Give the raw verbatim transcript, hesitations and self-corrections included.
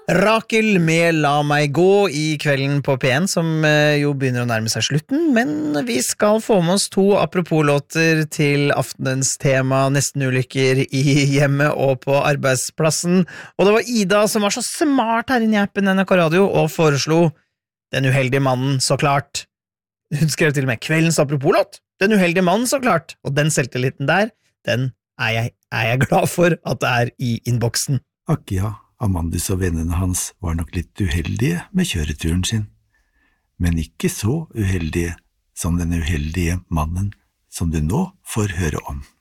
Rakel med La meg gå i kvelden på P en, som eh, jo begynner å nærme seg slutten, men vi skal få med oss to apropos-låter til aftenens tema, nesten-ulykker i hjemmet og på arbeidsplassen. Og det var Ida som var så smart her inne i appen N R K Radio og foreslo Den uheldige mannen, så klart. Hun skrev til og med kveldens apropos-låt. Den uheldige mannen, så klart. Og den selvtilliten der, den er jeg, er jeg glad for at det er i innboksen. Akk ja. Amandus og vennene hans var nok litt uheldige med kjøreturen sin, men ikke så uheldige som den uheldige mannen som du nå får høre om.